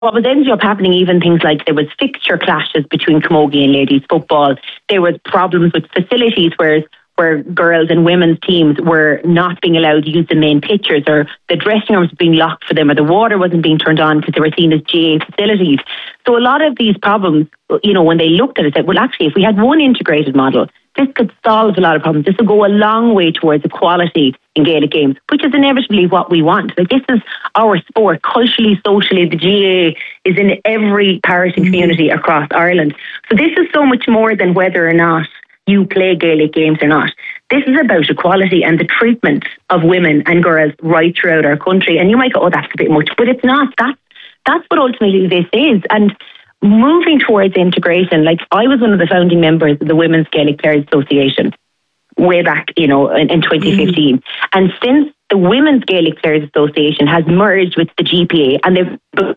what was ended up happening, even things like there was fixture clashes between camogie and ladies football. There was problems with facilities where girls and women's teams were not being allowed to use the main pitches, or the dressing rooms were being locked for them, or the water wasn't being turned on because they were seen as GA facilities. So a lot of these problems, when they looked at it, said, well, actually, if we had one integrated model, this could solve a lot of problems. This will go a long way towards equality in Gaelic games, which is inevitably what we want. Like, this is our sport, culturally, socially. The GA is in every parish and community across Ireland. So this is so much more than whether or not you play Gaelic games or not. This is about equality and the treatment of women and girls right throughout our country. And you might go, oh, that's a bit much, but it's not. That's what ultimately this is. And moving towards integration, like, I was one of the founding members of the Women's Gaelic Players Association way back, in 2015. And since the Women's Gaelic Players Association has merged with the GPA, and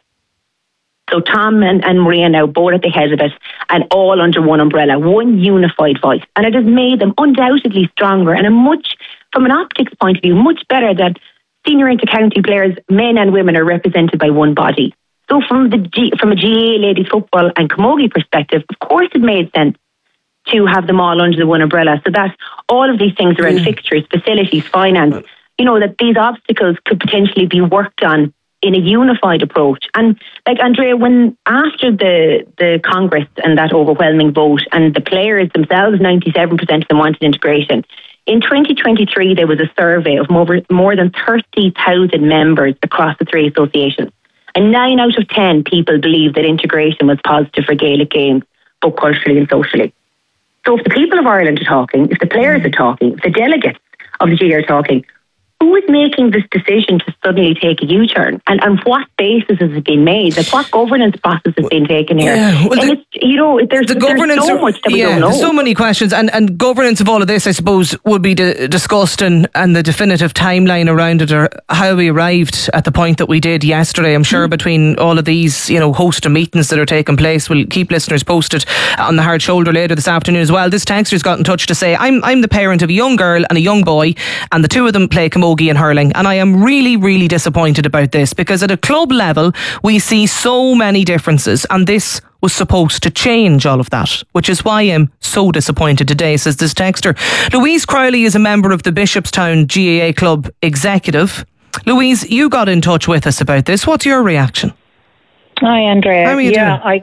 so Tom and Maria now both at the head of it, and all under one umbrella, one unified voice. And it has made them undoubtedly stronger and from an optics point of view, much better that senior inter-county players, men and women, are represented by one body. So from a GAA ladies football and camogie perspective, of course it made sense to have them all under the one umbrella, so that all of these things around fixtures, facilities, finance, that these obstacles could potentially be worked on in a unified approach. And like Andrea, when after the Congress and that overwhelming vote, and the players themselves, 97% of them wanted integration, in 2023 there was a survey of more than 30,000 members across the three associations. And 9 out of 10 people believed that integration was positive for Gaelic games, both culturally and socially. So if the people of Ireland are talking, if the players are talking, if the delegates of the GAA are talking, who is making this decision to suddenly take a U-turn? And on what basis has it been made? Like, what governance process has been taken here? Yeah, well, there's so much that we don't know. There's so many questions. And governance of all of this, I suppose, would be discussed, and the definitive timeline around it, or how we arrived at the point that we did yesterday. I'm sure between all of these, host of meetings that are taking place, we'll keep listeners posted on the Hard Shoulder later this afternoon as well. This texter's got in touch to say, I'm the parent of a young girl and a young boy, and the two of them play camogie and hurling, and I am really, really disappointed about this, because at a club level we see so many differences, and this was supposed to change all of that, which is why I'm so disappointed today, says this texter. Louise Crowley is a member of the Bishopstown GAA Club executive. Louise, you got in touch with us about this. What's your reaction? Hi, Andrea. How are you doing?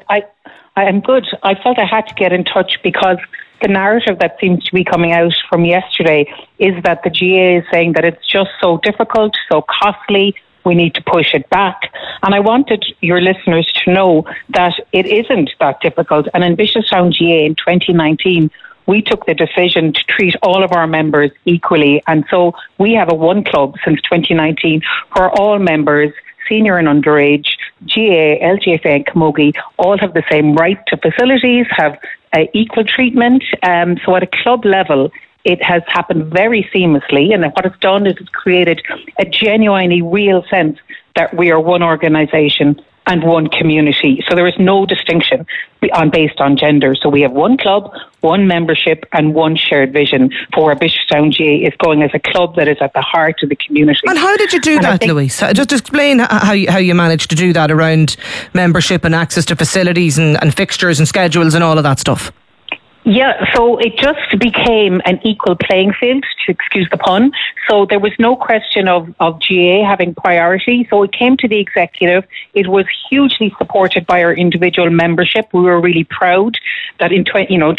I am good. I felt I had to get in touch because the narrative that seems to be coming out from yesterday is that the GAA is saying that it's just so difficult, so costly, we need to push it back. And I wanted your listeners to know that it isn't that difficult. And in Bishopstown GAA in 2019, we took the decision to treat all of our members equally. And so we have a one club since 2019 where all members, senior and underage, GAA, LGFA and camogie, all have the same right to facilities, have equal treatment. So at a club level, it has happened very seamlessly, and what it's done is it's created a genuinely real sense that we are one organisation and one community. So there is no distinction based on gender. So we have one club, one membership and one shared vision for where Bishopstown GAA is going as a club that is at the heart of the community. And how did you do that, Louise? Just explain how you managed to do that around membership and access to facilities and fixtures and schedules and all of that stuff. Yeah, so it just became an equal playing field, to excuse the pun. So there was no question of GAA having priority. So it came to the executive. It was hugely supported by our individual membership. We were really proud that in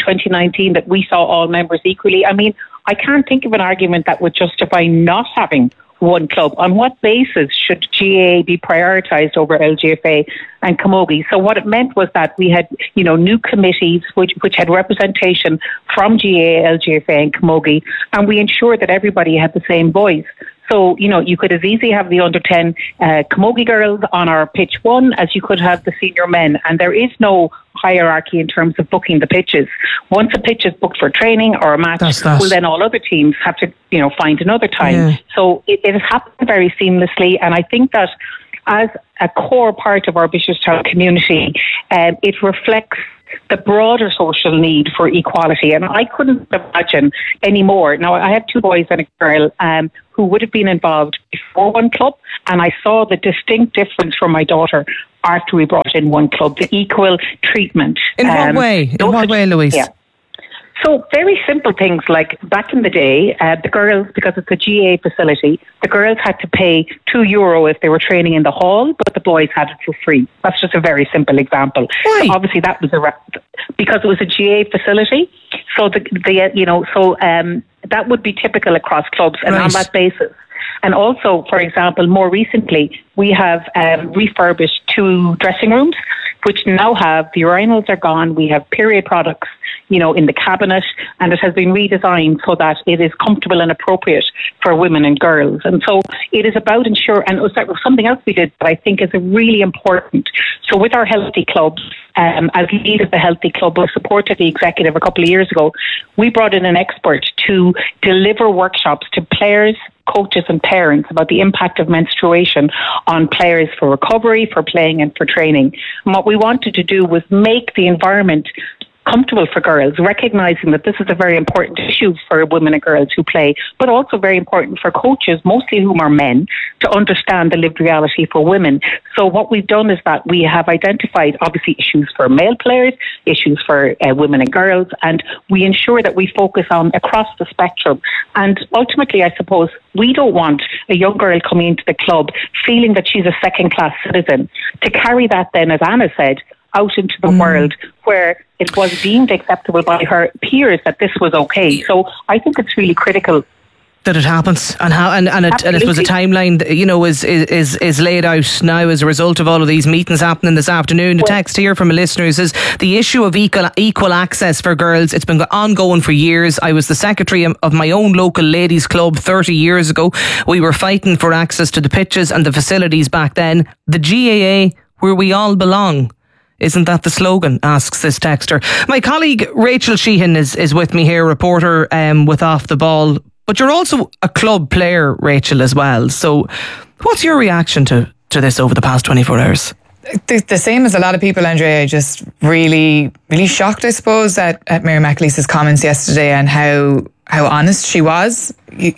2019 that we saw all members equally. I mean, I can't think of an argument that would justify not having one club. On what basis should GAA be prioritised over LGFA and camogie? So what it meant was that we had, new committees which had representation from GAA, LGFA and camogie, and we ensured that everybody had the same voice. So, you could as easily have the under 10 camogie girls on our pitch one as you could have the senior men. And there is no hierarchy in terms of booking the pitches. Once a pitch is booked for training or a match, well, then all other teams have to, find another time. Yeah. So it has happened very seamlessly. And I think that as a core part of our Bishopstown community, it reflects the broader social need for equality. And I couldn't imagine any more. Now, I have two boys and a girl who would have been involved before one club, and I saw the distinct difference from my daughter after we brought in one club, the equal treatment. In what way? In what way, Louise? Yeah. So very simple things like back in the day, the girls, because it's a GA facility, the girls had to pay €2 if they were training in the hall, but the boys had it for free. That's just a very simple example. Why? So obviously that was because it was a GA facility. So that would be typical across clubs, and on that basis. And also, for example, more recently, we have refurbished 2 dressing rooms, which now have the urinals are gone. We have period products, in the cabinet, and it has been redesigned so that it is comfortable and appropriate for women and girls. And so it is about ensuring, and something else we did that I think is really important. So with our healthy clubs, as lead of the healthy club, we supported the executive a couple of years ago. We brought in an expert to deliver workshops to players, coaches and parents about the impact of menstruation on players for recovery, for playing and for training. And what we wanted to do was make the environment comfortable for girls, recognising that this is a very important issue for women and girls who play, but also very important for coaches, mostly whom are men, to understand the lived reality for women. So what we've done is that we have identified obviously issues for male players, issues for women and girls, and we ensure that we focus on across the spectrum. And ultimately, I suppose, we don't want a young girl coming into the club feeling that she's a second-class citizen, to carry that then, as Anna said, out into the world where it was deemed acceptable by her peers that this was okay. So I think it's really critical that it happens, and how and I suppose a timeline is laid out now as a result of all of these meetings happening this afternoon. A text here from a listener who says the issue of equal access for girls, it's been ongoing for years. I was the secretary of my own local ladies club 30 years ago. We were fighting for access to the pitches and the facilities back then. The GAA, where we all belong. Isn't that the slogan? Asks this texter. My colleague Rachel Sheehan is with me here, reporter with Off the Ball. But you're also a club player, Rachel, as well. So what's your reaction to this over the past 24 hours? The same as a lot of people, Andrea. Just really, really shocked, I suppose, at Mary McAleese's comments yesterday and how honest she was,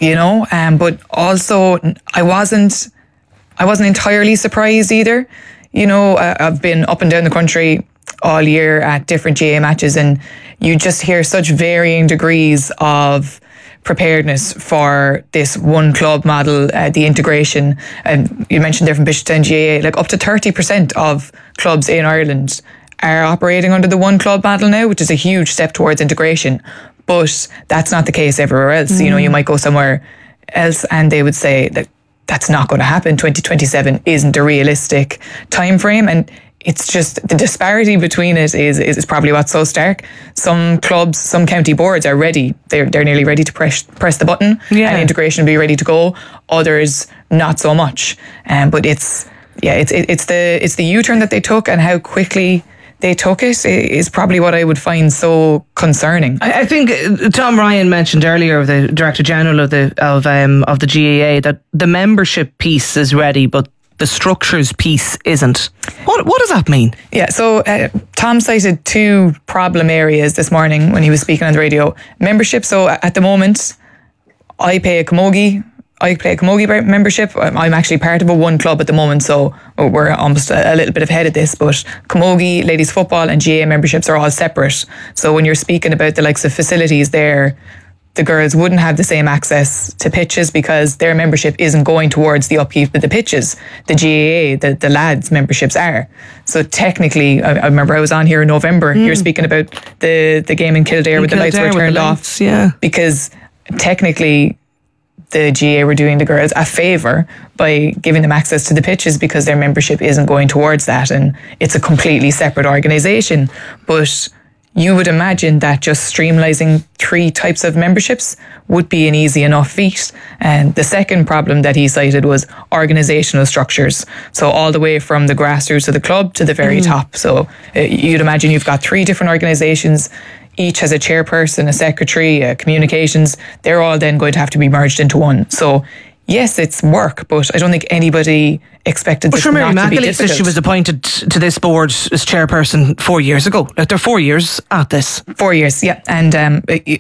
but also I wasn't entirely surprised either. I've been up and down the country all year at different GA matches, and you just hear such varying degrees of preparedness for this one club model, the integration. And you mentioned there from Bishopstown GA, like up to 30% of clubs in Ireland are operating under the one club model now, which is a huge step towards integration. But that's not the case everywhere else. You might go somewhere else and they would say that that's not going to happen. 2027 isn't a realistic time frame, and it's just the disparity between it is probably what's so stark. Some clubs, some county boards are ready; they're nearly ready to press the button, and integration will be ready to go. Others not so much. But it's the U-turn that they took and how quickly they took it is probably what I would find so concerning. I think Tom Ryan mentioned earlier, the Director General of the GAA, that the membership piece is ready, but the structures piece isn't. What does that mean? Yeah, so Tom cited 2 problem areas this morning when he was speaking on the radio. Membership. So at the moment, I play a Camogie membership. I'm actually part of a one club at the moment, so we're almost a little bit ahead of this, but Camogie, ladies football and GA memberships are all separate. So when you're speaking about the likes of facilities there, the girls wouldn't have the same access to pitches because their membership isn't going towards the upkeep of the pitches. The GAA, the lads' memberships are. So technically, I remember I was on here in November, you're speaking about the game in Kildare with the lights were turned off. Yeah. Because technically, the GA were doing the girls a favour by giving them access to the pitches because their membership isn't going towards that, and it's a completely separate organisation. But you would imagine that just streamlining 3 types of memberships would be an easy enough feat. And the second problem that he cited was organisational structures. So all the way from the grassroots of the club to the very top. So you'd imagine you've got 3 different organisations. Each has a chairperson, a secretary, communications. They're all then going to have to be merged into one. So yes, it's work, but I don't think anybody expected this not to be difficult. Mary McAleese says she was appointed to this board as chairperson 4 years ago. Like they're 4 years at this. 4 years, yeah. And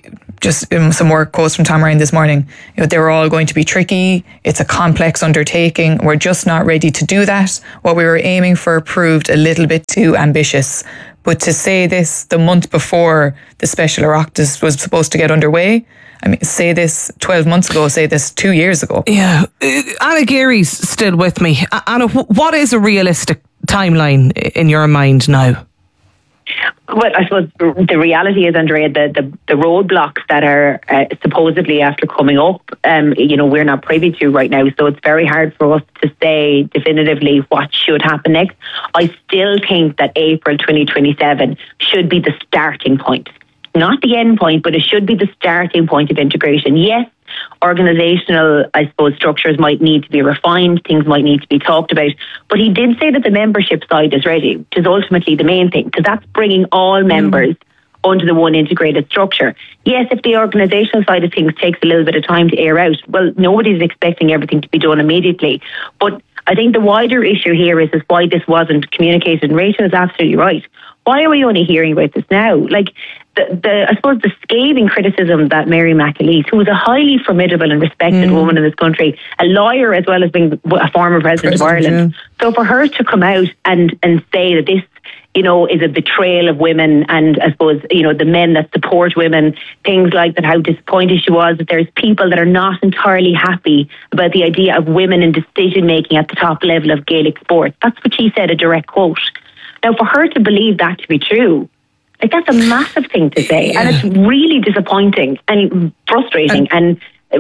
just some work quotes from Tom Ryan this morning. They were all going to be tricky. It's a complex undertaking. We're just not ready to do that. What we were aiming for proved a little bit too ambitious. But to say this the month before the Special Oireachtas was supposed to get underway, I mean, say this 12 months ago, say this 2 years ago. Yeah. Anna Geary's still with me. Anna, what is a realistic timeline in your mind now? Well, I suppose the reality is, Andrea, the roadblocks that are supposedly after coming up, we're not privy to right now. So it's very hard for us to say definitively what should happen next. I still think that April 2027 should be the starting point. Not the end point, but it should be the starting point of integration. Yes, organisational, I suppose, structures might need to be refined, things might need to be talked about. But he did say that the membership side is ready, which is ultimately the main thing, because that's bringing all members under the one integrated structure. Yes, if the organisational side of things takes a little bit of time to air out, well, nobody's expecting everything to be done immediately. But I think the wider issue here is why this wasn't communicated. And Rachel is absolutely right. Why are we only hearing about this now? Like, I suppose the scathing criticism that Mary McAleese, who was a highly formidable and respected woman in this country, a lawyer as well as being a former president of Ireland. Yeah. So for her to come out and say that this, is a betrayal of women, and I suppose, the men that support women, things like that, how disappointed she was that there's people that are not entirely happy about the idea of women in decision making at the top level of Gaelic sport. That's what she said, a direct quote. Now, for her to believe that to be true, that's a massive thing to say, and it's really disappointing and frustrating and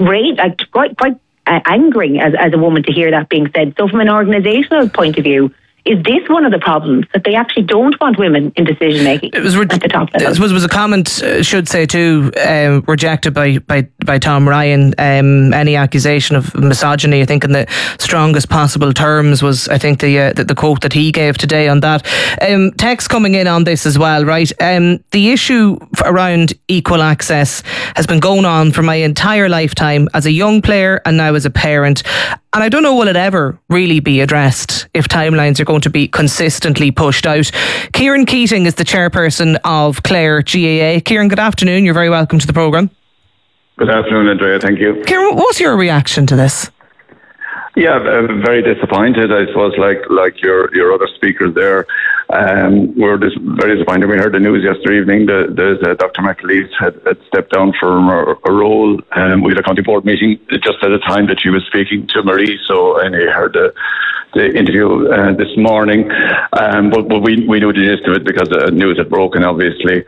quite angering as a woman to hear that being said. So from an organisational point of view, is this one of the problems, that they actually don't want women in decision making at the top level? It was a comment, should say too, rejected by Tom Ryan. Any accusation of misogyny, I think in the strongest possible terms, was, I think, the quote that he gave today on that. Text coming in on this as well, right? The issue around equal access has been going on for my entire lifetime as a young player and now as a parent. And I don't know, will it ever really be addressed if timelines are going to be consistently pushed out? Kieran Keating is the chairperson of Clare GAA. Kieran, good afternoon. You're very welcome to the programme. Good afternoon, Andrea. Thank you. Kieran, what's your reaction to this? Yeah, very disappointed, I suppose, like your other speakers there. We're very disappointed. We heard the news yesterday evening that Dr. McAleese had stepped down from a role. We had a county board meeting just at the time that she was speaking to Marie, so I heard the interview this morning. But we knew the gist of it because the news had broken, obviously.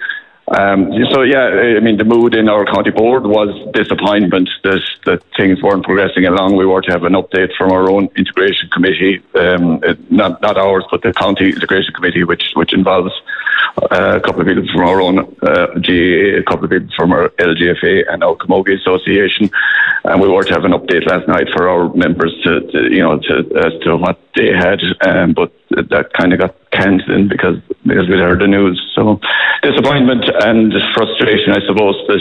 The mood in our county board was disappointment that things weren't progressing along. We were to have an update from our own integration committee, not ours, but the county integration committee, which involves a couple of people from our own GAA, a couple of people from our LGFA and our Camogie Association, and we were to have an update last night for our members to as to what they had, but that kind of got cancelled because we heard the news. So disappointment and frustration, I suppose, that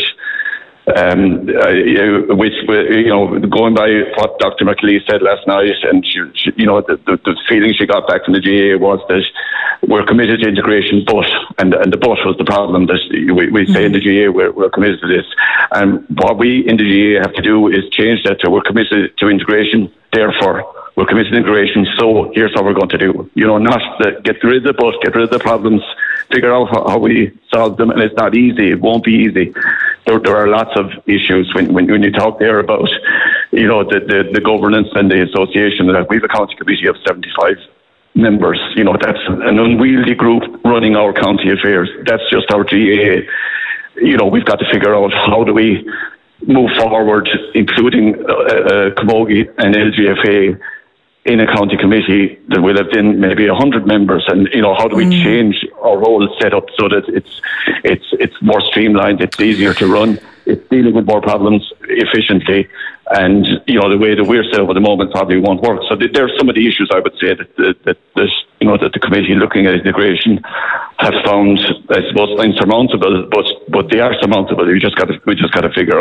going by what Dr. McAleese said last night, and she the feeling she got back from the GAA was that we're committed to integration, and the but was the problem, that we say in the GAA we're committed to this, and what we in the GAA have to do is change that to we're committed to integration, therefore we're committed to integration, so here's what we're going to do. Not get rid of the but, get rid of the problems, figure out how we solve them, and it's not easy. It won't be easy. There are lots of issues when you talk there about, the governance and the association. That we have a county committee of 75 members. That's an unwieldy group running our county affairs. That's just our GAA. We've got to figure out how do we move forward, including Camogie and LGFA, in a county committee that will have been maybe 100 members, and how do we change our role set up so that it's more streamlined, it's easier to run, it's dealing with more problems efficiently, and the way that we're set up at the moment probably won't work. So there's some of the issues I would say that the committee looking at integration have found, I suppose, insurmountable, but they are surmountable. We just got to figure out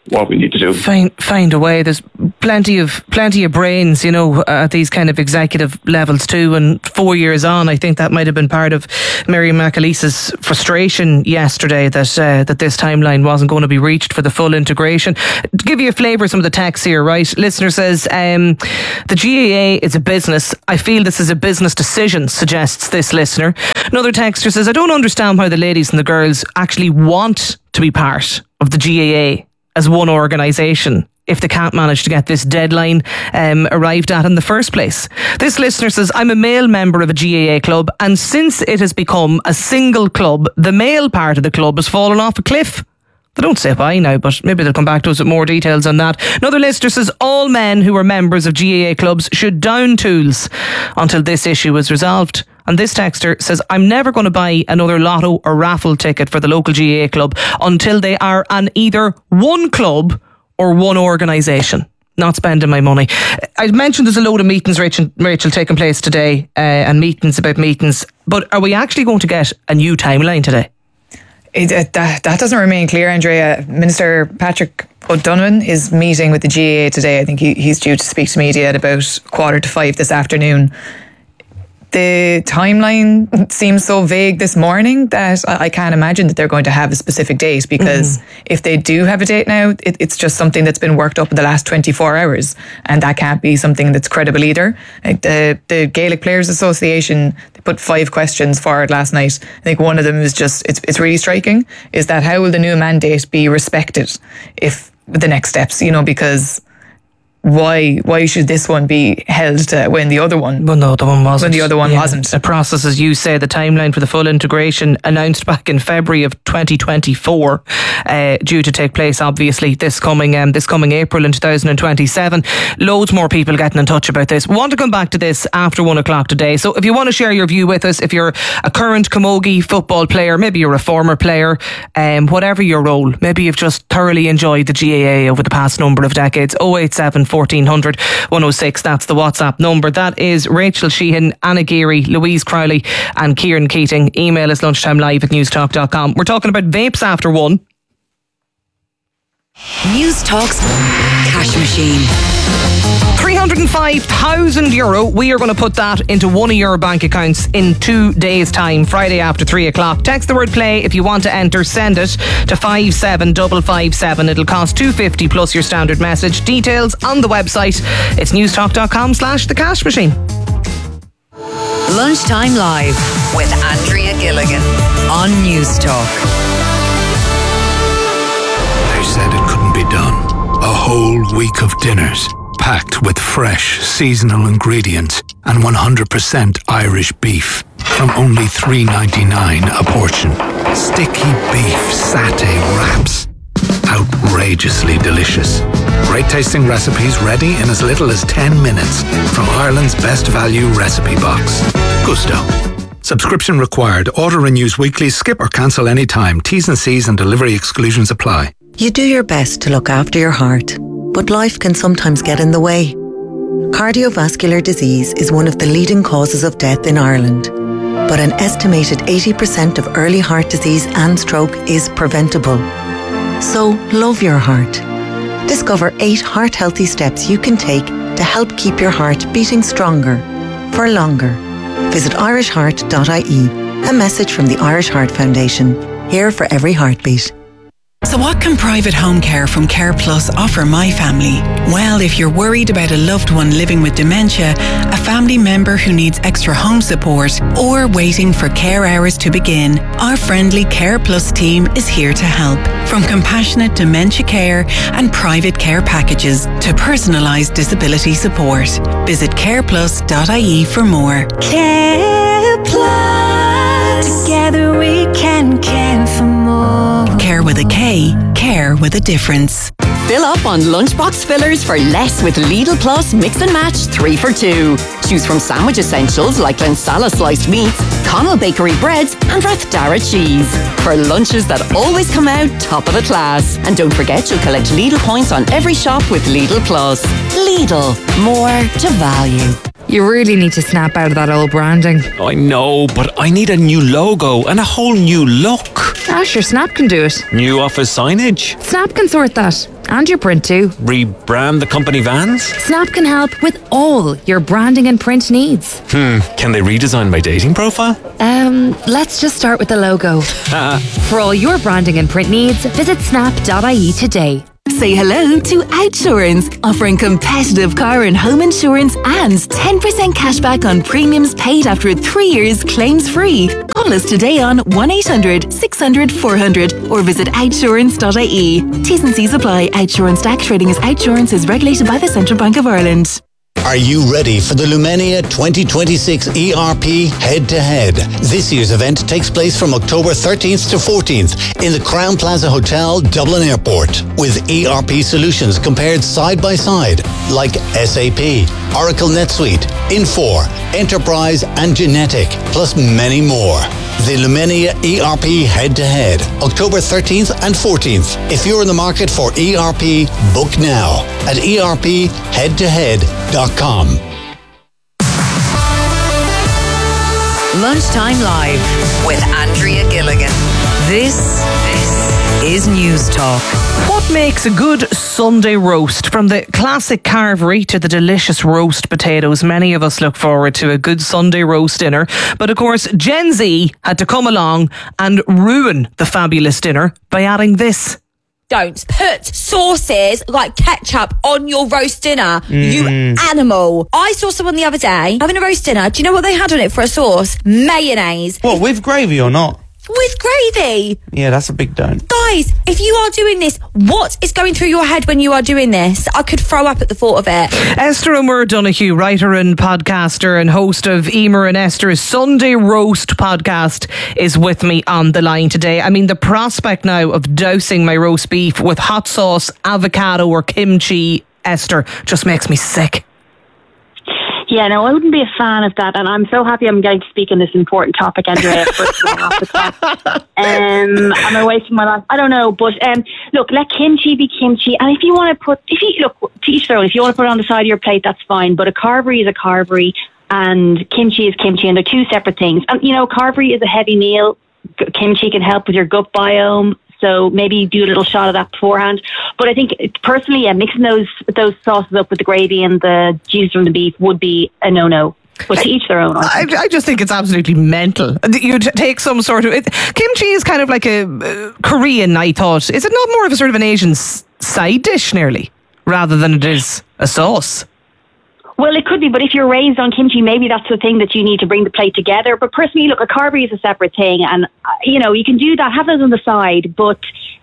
what we need to do. Find a way. There's plenty of brains, at these kind of executive levels too. And 4 years on, I think that might have been part of Miriam McAleese's frustration yesterday that this timeline wasn't going to be reached for the full integration. To give you a flavour of some of the texts here, right? Listener says, the GAA is a business. I feel this is a business decision, suggests this listener. Another texter says, I don't understand why the ladies and the girls actually want to be part of the GAA as one organisation if they can't manage to get this deadline arrived at in the first place. This listener says, I'm a male member of a GAA club, and since it has become a single club, the male part of the club has fallen off a cliff. They don't say why now, but maybe they'll come back to us with more details on that. Another listener says, all men who are members of GAA clubs should down tools until this issue is resolved. And this texter says, I'm never going to buy another lotto or raffle ticket for the local GAA club until they are an either one club or one organisation. Not spending my money. I mentioned there's a load of meetings, Rachel, taking place today, and meetings about meetings. But are we actually going to get a new timeline today? That doesn't remain clear, Andrea. Minister Patrick O'Donovan is meeting with the GAA today. I think he's due to speak to media at about 4:45 this afternoon. The timeline seems so vague this morning that I can't imagine that they're going to have a specific date, because if they do have a date now, it's just something that's been worked up in the last 24 hours, and that can't be something that's credible either. The Gaelic Players Association, they put 5 questions forward last night. I think one of them is just, it's really striking, is that how will the new mandate be respected if the next steps, because why should this one be held to when the other one? Well, no, the one wasn't. When the other one wasn't. The process, as you say, the timeline for the full integration announced back in February of 2024, due to take place, obviously, this coming April in 2027. Loads more people getting in touch about this. We want to come back to this after 1 o'clock today. So if you want to share your view with us, if you're a current Camogie football player, maybe you're a former player, whatever your role, maybe you've just thoroughly enjoyed the GAA over the past number of decades, 087 1400 106, that's the WhatsApp number. That is Rachel Sheehan, Anna Geary, Louise Crowley and Kieran Keating. Email us lunchtimelive@newstalk.com. We're talking about vapes after 1. News Talk's cash machine. €305,000. We are going to put that into one of your bank accounts in 2 days' time, Friday after 3 o'clock. Text the word play if you want to enter. Send it to 57557. It'll cost $2.50 plus your standard message. Details on the website. It's newstalk.com/the cash machine. Lunchtime Live with Andrea Gilligan on News Talk. They said it couldn't be done. A whole week of dinners, packed with fresh, seasonal ingredients and 100% Irish beef from only $3.99 a portion. Sticky beef satay wraps. Outrageously delicious. Great tasting recipes ready in as little as 10 minutes from Ireland's best value recipe box. Gusto. Subscription required. Order renews weekly. Skip or cancel anytime. T's and C's and delivery exclusions apply. You do your best to look after your heart, but life can sometimes get in the way. Cardiovascular disease is one of the leading causes of death in Ireland, but an estimated 80% of early heart disease and stroke is preventable. So love your heart. Discover 8 heart-healthy steps you can take to help keep your heart beating stronger for longer. Visit irishheart.ie. A message from the Irish Heart Foundation. Here for every heartbeat. So what can private home care from Care Plus offer my family? Well, if you're worried about a loved one living with dementia, a family member who needs extra home support, or waiting for care hours to begin, our friendly Care Plus team is here to help. From compassionate dementia care and private care packages to personalised disability support. Visit careplus.ie for more. Care Plus. Together we can care for more. Care with a K, care with a difference. Fill up on lunchbox fillers for less with Lidl Plus Mix and Match 3 for 2. Choose from sandwich essentials like Glensala sliced meats, Connell Bakery breads and Rathdara cheese. For lunches that always come out top of the class. And don't forget you'll collect Lidl points on every shop with Lidl Plus. Lidl, more to value. You really need to snap out of that old branding. I know, but I need a new logo and a whole new look. Ah, sure, Snap can do it. New office signage. Snap can sort that. And your print too. Rebrand the company vans? Snap can help with all your branding and print needs. Can they redesign my dating profile? Let's just start with the logo. For all your branding and print needs, visit snap.ie today. Say hello to Outsurance, offering competitive car and home insurance and 10% cashback on premiums paid after 3 years claims free. Call us today on 1-800 600 400 or visit outsurance.ie. T's and C's apply. Outsurance DAC trading as Outsurance is regulated by the Central Bank of Ireland. Are you ready for the Lumenia 2026 ERP Head-to-Head? This year's event takes place from October 13th to 14th in the Crown Plaza Hotel, Dublin Airport, with ERP solutions compared side by side, like SAP, Oracle NetSuite, Infor, Enterprise and Genetic, plus many more. The Lumenia ERP Head-to-Head, October 13th and 14th. If you're in the market for ERP, book now at erpheadtohead.com. Lunchtime Live with Andrea Gilligan. This is News Talk. What makes a good Sunday roast? From the classic carvery to the delicious roast potatoes, many of us look forward to a good Sunday roast dinner. But of course, Gen Z had to come along and ruin the fabulous dinner by adding this. Don't put sauces like ketchup on your roast dinner, you animal. I saw someone the other day having a roast dinner. Do you know what they had on it for a sauce? Mayonnaise. What, with gravy or not? With gravy. Yeah, that's a big don't. Guys, if you are doing this, what is going through your head when you are doing this? I could throw up at the thought of it. Esther O'Meara Donoghue, writer and podcaster and host of Emer and Esther's Sunday Roast podcast, is with me on the line today. I mean, the prospect now of dousing my roast beef with hot sauce, avocado or kimchi, Esther, just makes me sick. Yeah, no, I wouldn't be a fan of that, and I'm so happy I'm getting to speak on this important topic, Andrea. First of all, off the top. Am I wasting my life? I don't know, but look, let kimchi be kimchi, and if you want to to each their own. If you want to put it on the side of your plate, that's fine. But a carvery is a carvery, and kimchi is kimchi, and they're two separate things. And carvery is a heavy meal. Kimchi can help with your gut biome. So maybe do a little shot of that beforehand. But I think personally, mixing those sauces up with the gravy and the juice from the beef would be a no-no. But to each their own. I just think it's absolutely mental. You take some sort of... kimchi is kind of like a Korean, I thought. Is it not more of a sort of an Asian side dish, nearly, rather than it is a sauce? Well, it could be, but if you're raised on kimchi, maybe that's the thing that you need to bring the plate together. But personally, look, a carvery is a separate thing, and you can do that, have those on the side. But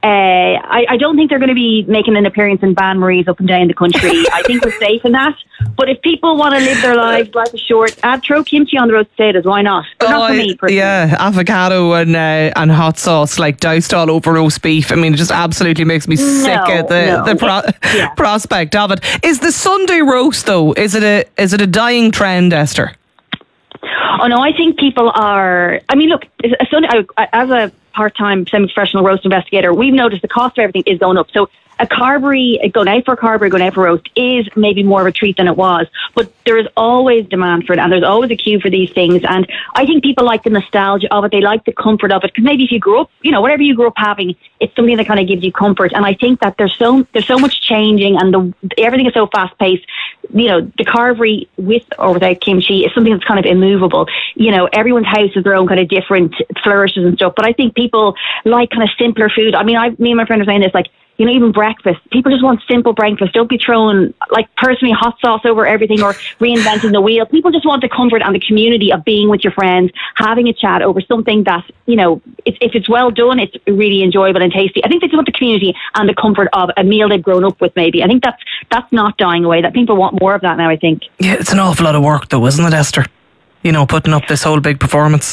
I don't think they're going to be making an appearance in Ban Marie's up and down the country. I think we're safe in that. But if people want to live their lives, life is short, throw kimchi on the roast potatoes. Why not? But not for me, personally. Yeah, avocado and hot sauce, like doused all over roast beef. I mean, it just absolutely makes me sick at the prospect of it. Is the Sunday roast, though, is it a dying trend, Esther? Oh no, I think people are. I mean, look, as a part-time semi-professional roast investigator, we've noticed the cost of everything is going up. So a carvery, going out for a carvery, going out for roast is maybe more of a treat than it was. But there is always demand for it, and there's always a queue for these things. And I think people like the nostalgia of it. They like the comfort of it, because maybe if you grew up, whatever you grew up having, it's something that kind of gives you comfort. And I think that there's so much changing, and everything is so fast-paced. The carvery with or without kimchi is something that's kind of immovable. Everyone's house has their own kind of different flourishes and stuff. But I think people like kind of simpler food. I mean, me and my friend are saying this, like, even breakfast. People just want simple breakfast. Don't be throwing, personally, hot sauce over everything or reinventing the wheel. People just want the comfort and the community of being with your friends, having a chat over something that, if it's well done, it's really enjoyable and tasty. I think they just want the community and the comfort of a meal they've grown up with, maybe. I think that's not dying away. That people want more of that now, I think. Yeah, it's an awful lot of work, though, isn't it, Esther? Putting up this whole big performance.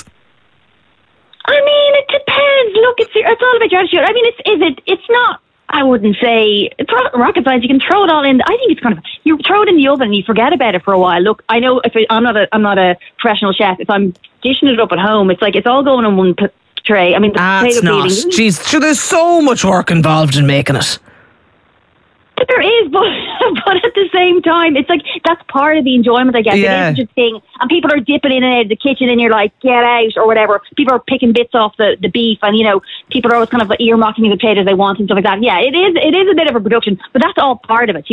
I mean, it depends. Look, it's all about your attitude. I mean, it's not. I wouldn't say it's not rocket science. You can throw it all in. I think it's kind of, you throw it in the oven and you forget about it for a while. Look, I know I'm not a professional chef. If I'm dishing it up at home, it's like it's all going in one tray. I mean, the potato peeling. Jeez, there's so much work involved in making it. There is, but at the same time, it's like that's part of the enjoyment, I guess. Yeah. It is just a thing, and people are dipping in and out of the kitchen, and you're like, get out or whatever. People are picking bits off the beef, and people are always kind of earmarking the potatoes they want and stuff like that. Yeah, it is a bit of a production, but that's all part of it.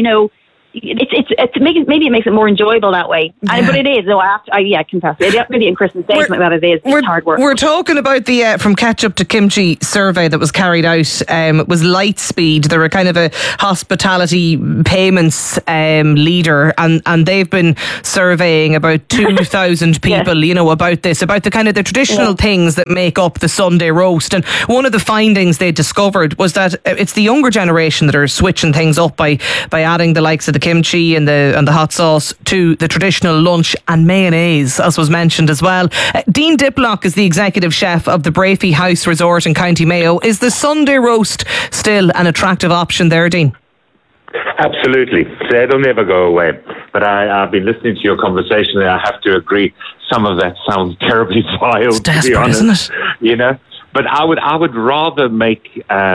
Maybe it makes it more enjoyable that way. But it is, though. I confess, maybe in Christmas Day, something like that. It's hard work. We're talking about the From Ketchup to Kimchi survey that was carried out. It was Lightspeed. They're a kind of a hospitality payments leader, and they've been surveying about 2,000 people. About this, about the kind of the traditional things that make up the Sunday roast. And one of the findings they discovered was that it's the younger generation that are switching things up by adding the likes of the kimchi and the hot sauce to the traditional lunch, and mayonnaise, as was mentioned as well. Dean Diplock is the executive chef of the Brafey House Resort in County Mayo. Is the Sunday roast still an attractive option there, Dean? Absolutely. It'll never go away. But I've been listening to your conversation, and I have to agree, some of that sounds terribly vile, it's desperate, to be honest. Isn't it? But I would rather make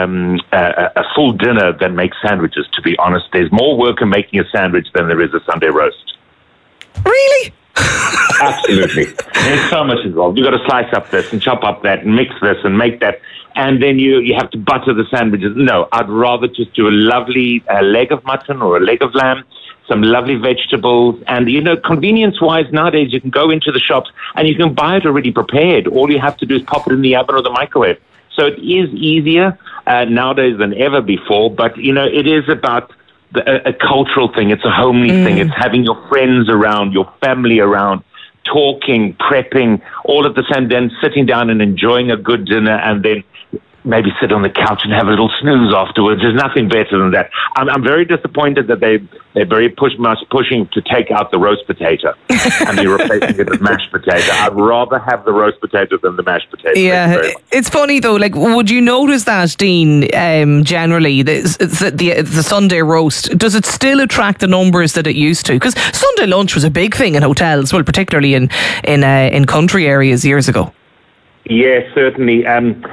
a full dinner than make sandwiches, to be honest. There's more work in making a sandwich than there is a Sunday roast. Really? Absolutely. There's so much involved. You've got to slice up this and chop up that and mix this and make that. And then you have to butter the sandwiches. No, I'd rather just do a lovely leg of mutton or a leg of lamb, some lovely vegetables. And, convenience-wise, nowadays you can go into the shops and you can buy it already prepared. All you have to do is pop it in the oven or the microwave. So it is easier nowadays than ever before. But, it is about a cultural thing. It's a homely thing. It's having your friends around, your family around, talking, prepping, all at the same, then sitting down and enjoying a good dinner, and then maybe sit on the couch and have a little snooze afterwards. There's nothing better than that. I'm very disappointed that they're very pushing to take out the roast potato and they're replacing it with mashed potato. I'd rather have the roast potato than the mashed potato. Yeah, it's funny though. Like, would you notice that, Dean? Generally, the Sunday roast, does it still attract the numbers that it used to? Because Sunday lunch was a big thing in hotels, well, particularly in country areas years ago. Yes, certainly.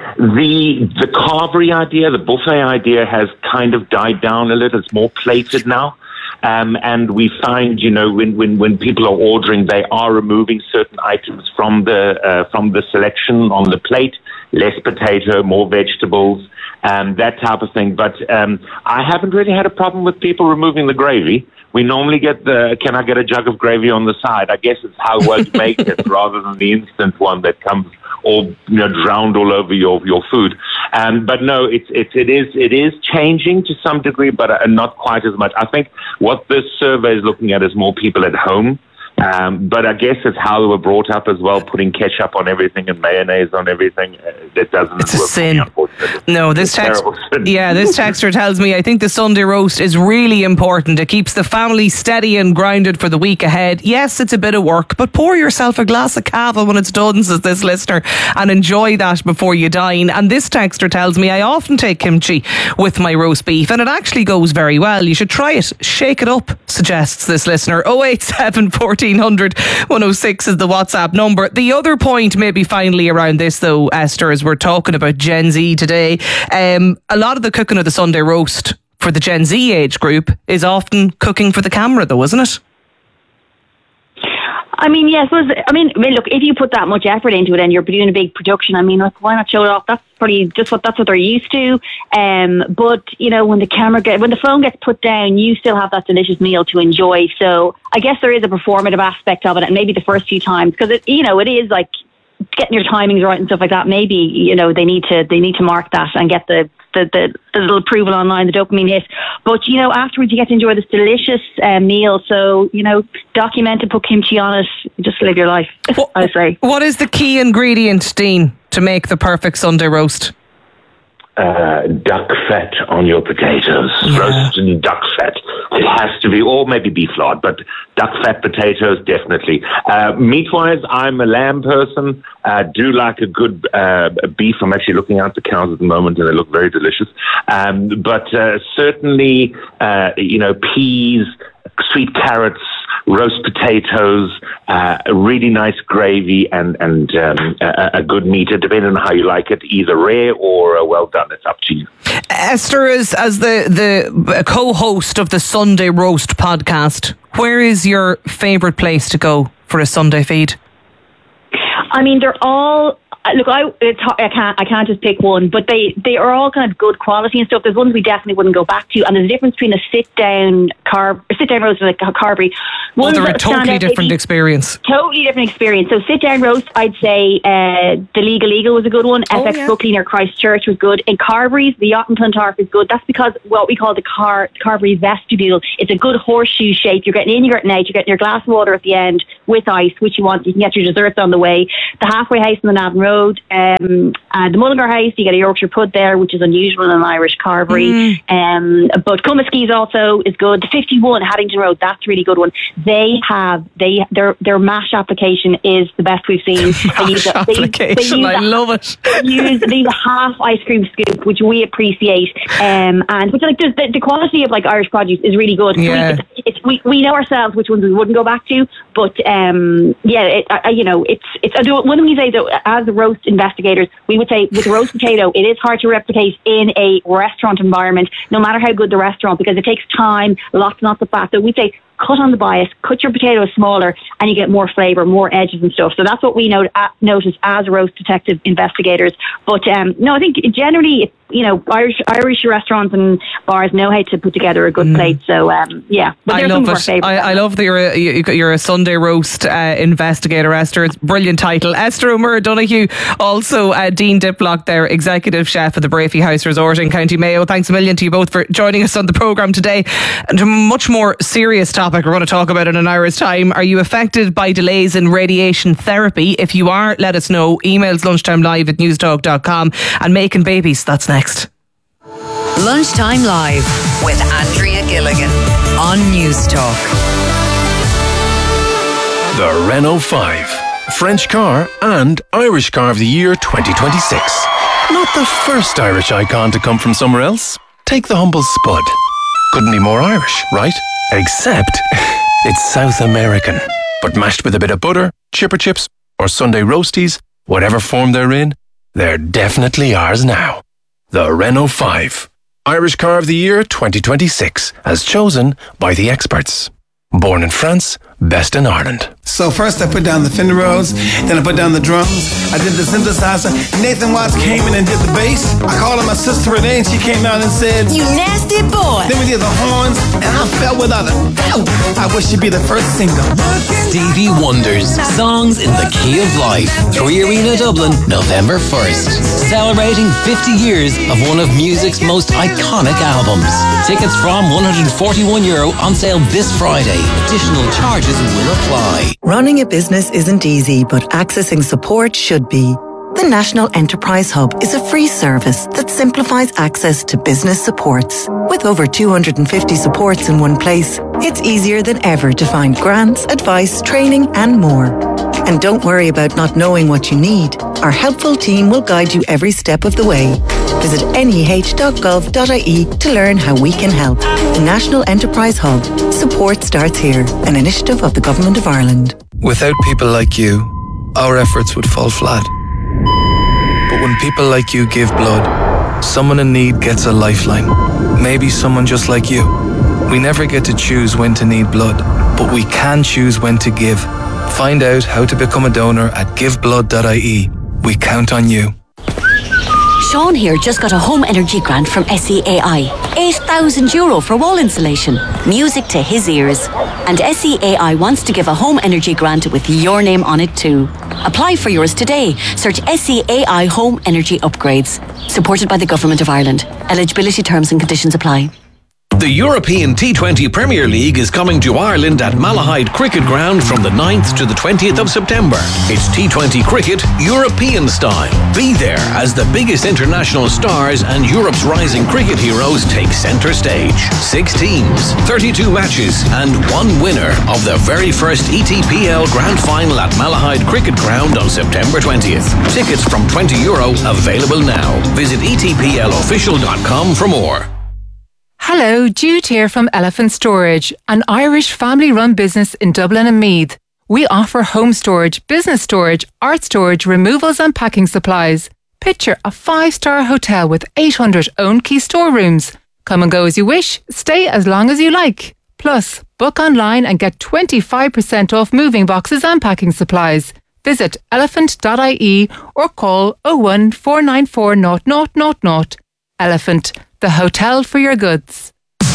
The carvery idea, the buffet idea has kind of died down a little. It's more plated now. And we find, when people are ordering, they are removing certain items from the selection on the plate. Less potato, more vegetables, that type of thing. But I haven't really had a problem with people removing the gravy. We normally get can I get a jug of gravy on the side? I guess it's how well you make it rather than the instant one that comes all drowned all over your food. But no, it is changing to some degree, but not quite as much. I think what this survey is looking at is more people at home. But I guess it's how they were brought up as well, putting ketchup on everything and mayonnaise on everything. That doesn't it's a work sin. for me, unfortunately. No, this texter tells me, I think the Sunday roast is really important. It keeps the family steady and grounded for the week ahead. Yes, it's a bit of work, but pour yourself a glass of cava when it's done, says this listener, and enjoy that before you dine. And this texter tells me, I often take kimchi with my roast beef, and it actually goes very well. You should try it. Shake it up, suggests this listener. 087 1400 106 is the WhatsApp number. The other point maybe finally around this though, Esther, as we're talking about Gen Z today, a lot of the cooking of the Sunday roast for the Gen Z age group is often cooking for the camera though, isn't it? I mean, yes. Look, if you put that much effort into it and you're doing a big production, why not show it off? That's pretty that's what they're used to. But when the phone gets put down, you still have that delicious meal to enjoy. So I guess there is a performative aspect of it, and maybe the first few times, because it is like getting your timings right and stuff like that. Maybe they need to mark that and get the little approval online, the dopamine hit. But afterwards you get to enjoy this delicious meal. So document it, put kimchi on it, just live your life. I say. What is the key ingredient, Dean, to make the perfect Sunday roast? Duck fat on your potatoes. Yeah. Roasted duck fat. It has to be, or maybe beef lard, but duck fat potatoes, definitely. Meat-wise, I'm a lamb person. Do like a good beef. I'm actually looking out the cows at the moment, and they look very delicious. But certainly, peas, sweet carrots, roast potatoes, a really nice gravy, and a good meat, depending on how you like it, either rare or well done. It's up to you. Esther, as the co-host of the Sunday Roast podcast, where is your favourite place to go for a Sunday feed? I mean, they're all. Look, I can't just pick one, but they are all kind of good quality and stuff. There's ones we definitely wouldn't go back to, and there's a difference between a sit down roast and like a Carberry. Well, they're a totally different experience. Totally different experience. So sit down roast, I'd say the Legal Eagle was a good one. FX Buckley near Christchurch was good. In Carberry's, the Yacht and Clontarf is good. That's because what we call the Carberry vestibule. It's a good horseshoe shape. You're getting in, you're getting out. You're getting your glass of water at the end with ice, which you want. You can get your desserts on the way. The Halfway House in the Navan Road, the Mullingar House, you get a Yorkshire Pud there, which is unusual in an Irish Carberry. But Cummiskey's also is good. The 51 Haddington Road, that's a really good one. Their mash application is the best we've seen. I love it. They use a half ice cream scoop, which we appreciate, and which like the quality of like Irish produce is really good. Yeah. We know ourselves which ones we wouldn't go back to, but one of these days, as the roast investigators, we would say with the roast potato, it is hard to replicate in a restaurant environment, no matter how good the restaurant, because it takes time, lots and lots of fat. So we say cut on the bias, cut your potatoes smaller, and you get more flavour, more edges and stuff. So that's what we notice as roast detective investigators. But no, I think generally, Irish restaurants and bars know how to put together a good plate. So yeah, but I love it. I love that you're a Sunday roast investigator, Esther. It's a brilliant title. Esther O'Meara Donoghue, also Dean Diplock, their executive chef at the Brafey House Resort in County Mayo. Thanks a million to you both for joining us on the programme today. And a much more serious topic we're going to talk about in an hour's time. Are you affected by delays in radiation therapy? If you are, let us know. Emails lunchtimelive@newstalk.com. And making babies, that's next. Lunchtime Live with Andrea Gilligan on Newstalk. The Renault 5, French car and Irish Car of the Year 2026. Not the first Irish icon to come from somewhere else. Take the humble Spud. Couldn't be more Irish, right? Except it's South American. But mashed with a bit of butter, chipper chips, or Sunday roasties, whatever form they're in, they're definitely ours now. The Renault 5, Irish Car of the Year 2026, as chosen by the experts. Born in France, best in Ireland. So first I put down the Fender Rhodes, then I put down the drums, I did the synthesizer, Nathan Watts came in and did the bass, I called on my sister Renee and she came out and said, "You nasty boy." Then we did the horns and I fell without a doubt I wish she'd be the first single. Stevie Wonder's Songs in the Key of Life, 3 Arena Dublin, November 1st. Celebrating 50 years of one of music's most iconic albums. Tickets from €141 on sale this Friday. Additional charges will apply. Running a business isn't easy, but accessing support should be. The National Enterprise Hub is a free service that simplifies access to business supports. With over 250 supports in one place, it's easier than ever to find grants, advice, training, and more. And don't worry about not knowing what you need. Our helpful team will guide you every step of the way. Visit neh.gov.ie to learn how we can help. The National Enterprise Hub. Support starts here. An initiative of the Government of Ireland. Without people like you, our efforts would fall flat. But when people like you give blood, someone in need gets a lifeline. Maybe someone just like you. We never get to choose when to need blood, but we can choose when to give. Find out how to become a donor at giveblood.ie. We count on you. Sean here just got a home energy grant from SEAI. €8,000 for wall insulation. Music to his ears. And SEAI wants to give a home energy grant with your name on it too. Apply for yours today. Search SEAI Home Energy Upgrades. Supported by the Government of Ireland. Eligibility terms and conditions apply. The European T20 Premier League is coming to Ireland at Malahide Cricket Ground from the 9th to the 20th of September. It's T20 cricket European style. Be there as the biggest international stars and Europe's rising cricket heroes take centre stage. 6 teams, 32 matches and one winner of the very first ETPL Grand Final at Malahide Cricket Ground on September 20th. Tickets from €20 available now. Visit etplofficial.com for more. Hello, Jude here from Elephant Storage, an Irish family-run business in Dublin and Meath. We offer home storage, business storage, art storage, removals and packing supplies. Picture a 5-star hotel with 800 own key storerooms. Come and go as you wish, stay as long as you like. Plus, book online and get 25% off moving boxes and packing supplies. Visit elephant.ie or call 01 494 0000. Elephant, the hotel for your goods.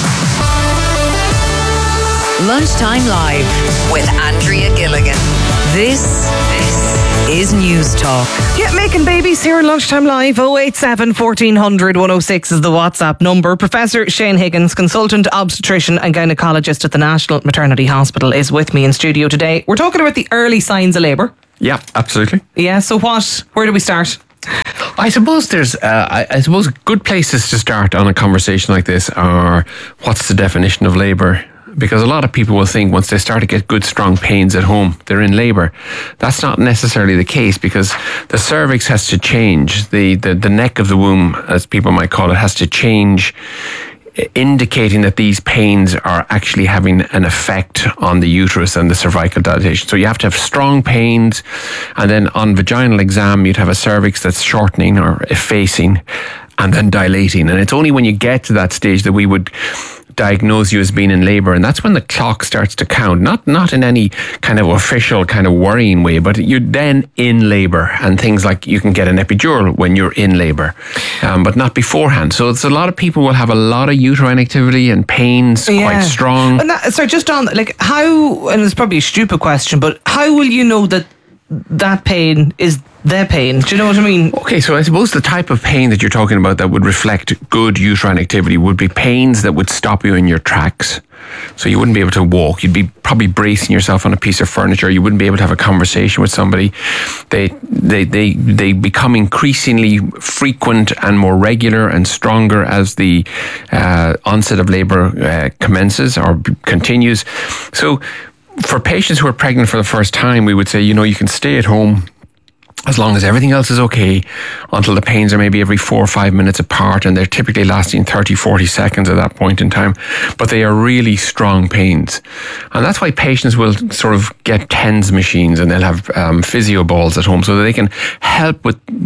Lunchtime Live with Andrea Gilligan. This is News Talk. Yeah, making babies here at Lunchtime Live. 087 1400 106 is the WhatsApp number. Professor Shane Higgins, consultant obstetrician and gynaecologist at the National Maternity Hospital, is with me in studio today. We're talking about the early signs of labour. Yeah, absolutely. Yeah, so where do we start? I suppose there's, I suppose good places to start on a conversation like this are, what's the definition of labour? Because a lot of people will think once they start to get good strong pains at home, they're in labour. That's not necessarily the case, because the cervix has to change. The neck of the womb, as people might call it, has to change, indicating that these pains are actually having an effect on the uterus and the cervical dilatation. So you have to have strong pains, and then on vaginal exam you'd have a cervix that's shortening or effacing and then dilating. And it's only when you get to that stage that we would diagnose you as being in labour, and that's when the clock starts to count, not in any kind of official kind of worrying way, but you're then in labour, and things like you can get an epidural when you're in labour, but not beforehand. So it's a lot of people will have a lot of uterine activity and pains quite strong. And so just on, like, how, and it's probably a stupid question, but how will you know that pain is their pain? Do you know what I mean? Okay, so I suppose the type of pain that you're talking about that would reflect good uterine activity would be pains that would stop you in your tracks. So you wouldn't be able to walk. You'd be probably bracing yourself on a piece of furniture. You wouldn't be able to have a conversation with somebody. They become increasingly frequent and more regular and stronger as the onset of labour commences or continues. So for patients who are pregnant for the first time, we would say, you can stay at home as long as everything else is okay, until the pains are maybe every 4 or 5 minutes apart, and they're typically lasting 30, 40 seconds at that point in time. But they are really strong pains. And that's why patients will sort of get TENS machines, and they'll have physio balls at home so that they can help,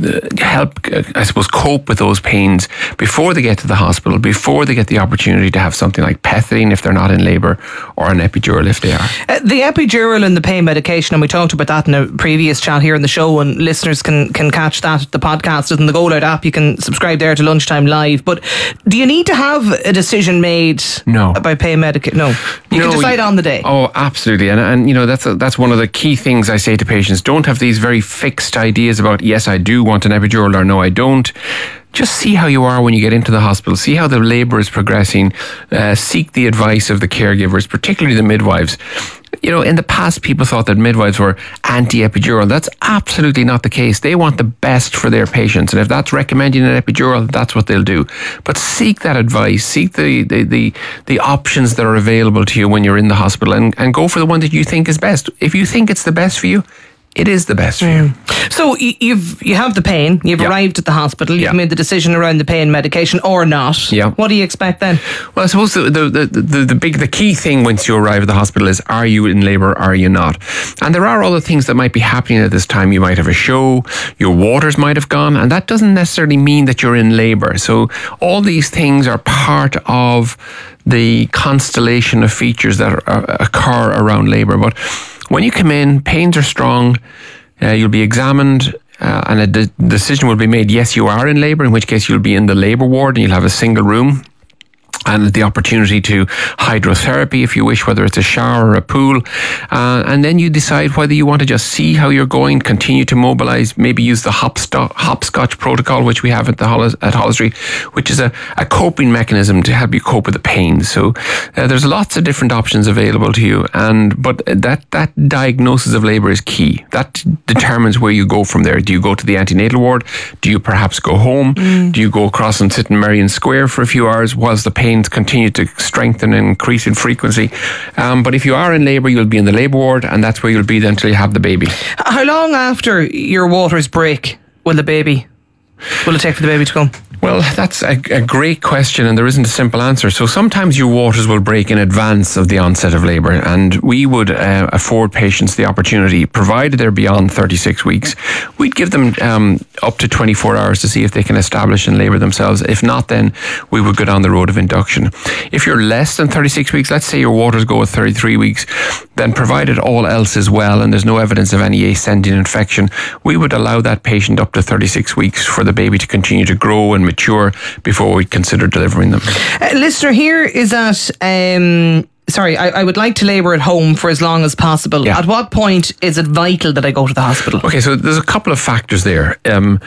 I suppose, cope with those pains before they get to the hospital, before they get the opportunity to have something like pethidine if they're not in labour, or an epidural if they are. The epidural and the pain medication, and we talked about that in a previous chat here in the show, and listeners can catch that, the podcast and the Go Loud app. You can subscribe there to Lunchtime Live. But do you need to have a decision made about pain medication? No. You can decide on the day. Oh, absolutely. And that's one of the key things I say to patients. Don't have these very fixed ideas about, yes, I do want an epidural, or no, I don't. Just see how you are when you get into the hospital. See how the labour is progressing. Seek the advice of the caregivers, particularly the midwives. In the past, people thought that midwives were anti-epidural. That's absolutely not the case. They want the best for their patients. And if that's recommending an epidural, that's what they'll do. But seek that advice. Seek the options that are available to you when you're in the hospital, and go for the one that you think is best. If you think it's the best for you, it is the best for you. So you have the pain, you've arrived at the hospital, you've made the decision around the pain medication or not. Yeah. What do you expect then? Well, I suppose the key thing once you arrive at the hospital is, are you in labour, or are you not? And there are other things that might be happening at this time. You might have a show, your waters might have gone, and that doesn't necessarily mean that you're in labour. So all these things are part of the constellation of features that occur around labour. But when you come in, pains are strong, you'll be examined, and a decision will be made, yes, you are in labour, in which case you'll be in the labour ward, and you'll have a single room and the opportunity to hydrotherapy if you wish, whether it's a shower or a pool, and then you decide whether you want to just see how you're going, continue to mobilise, maybe use the hopscotch protocol, which we have at Holles Street, which is a coping mechanism to help you cope with the pain. So there's lots of different options available to you, but that diagnosis of labour is key. That determines where you go from there. Do you go to the antenatal ward? Do you perhaps go home? Do you go across and sit in Merrion Square for a few hours whilst the pain continue to strengthen and increase in frequency? But if you are in labour, you'll be in the labour ward, and that's where you'll be until you have the baby. How long after your waters break will the baby will it take for the baby to come? Well, that's a great question, and there isn't a simple answer. So sometimes your waters will break in advance of the onset of labour, and we would afford patients the opportunity, provided they're beyond 36 weeks, we'd give them up to 24 hours to see if they can establish and labour themselves. If not, then we would go down the road of induction. If you're less than 36 weeks, let's say your waters go at 33 weeks, then provided all else is well and there's no evidence of any ascending infection, we would allow that patient up to 36 weeks for the baby to continue to grow and mature before we consider delivering them. Listener here is at I would like to labour at home for as long as possible. At what point is it vital that I go to the hospital? Okay, so there's a couple of factors there.